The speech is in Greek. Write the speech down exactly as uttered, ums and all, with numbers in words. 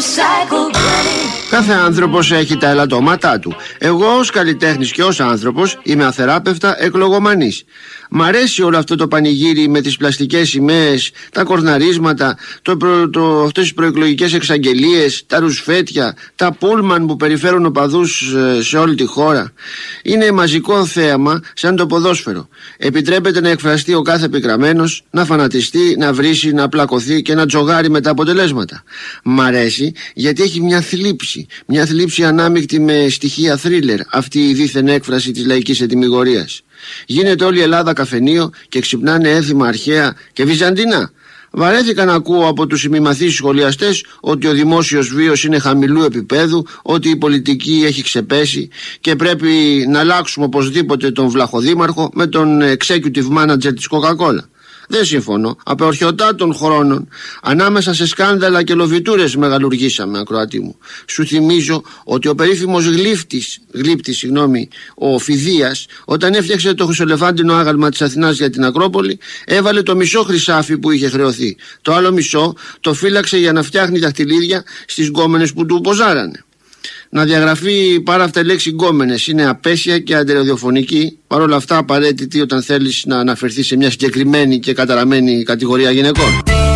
Κάθε άνθρωπος έχει τα ελαττώματά του. Εγώ ως καλλιτέχνης και ως άνθρωπος είμαι αθεράπευτα εκλογομανής. Μ' αρέσει όλο αυτό το πανηγύρι με τις πλαστικές σημαίες, τα κορναρίσματα, το προ, το, αυτές τις προεκλογικές εξαγγελίες, τα ρουσφέτια, τα πούλμαν που περιφέρουν οπαδούς ε, σε όλη τη χώρα. Είναι μαζικό θέαμα σαν το ποδόσφαιρο. Επιτρέπεται να εκφραστεί ο κάθε πικραμένος, να φανατιστεί, να βρίσει, να πλακωθεί και να τζογάρει με τα αποτελέσματα. Μ' αρέσει γιατί έχει μια θλίψη, μια θλίψη ανάμεικτη με στοιχεία θρίλερ, αυτή η δίθεν έκφραση της λαϊκής ετυμηγορίας. Γίνεται όλη η Ελλάδα καφενείο και ξυπνάνε έθιμα αρχαία και βυζαντινά. Βαρέθηκα να ακούω από τους ημιμαθείς σχολιαστές ότι ο δημόσιος βίος είναι χαμηλού επίπεδου, ότι η πολιτική έχει ξεπέσει και πρέπει να αλλάξουμε οπωσδήποτε τον βλαχοδήμαρχο με τον executive manager της Coca-Cola. Δεν συμφωνώ. Απεορχιωτά των χρόνων, ανάμεσα σε σκάνδαλα και λοβιτούρες μεγαλουργήσαμε, ακροατή μου. Σου θυμίζω ότι ο περίφημος γλύπτης, γλύπτης, συγγνώμη, ο Φιδίας, όταν έφτιαξε το χρυσολεφάντινο άγαλμα της Αθηνάς για την Ακρόπολη, έβαλε το μισό χρυσάφι που είχε χρεωθεί. Το άλλο μισό το φύλαξε για να φτιάχνει δαχτυλίδια στις γκόμενες που του ποζάρανε. Να διαγραφεί πάρα αυτά η λέξη γκόμενες είναι απέσια και αντεροδιοφωνική, παρόλα αυτά απαραίτητη όταν θέλεις να αναφερθεί σε μια συγκεκριμένη και καταραμένη κατηγορία γυναικών.